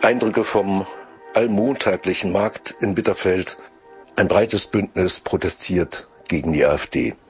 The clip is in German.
Eindrücke vom allmontaglichen Markt in Bitterfeld. Ein breites Bündnis protestiert gegen die AfD.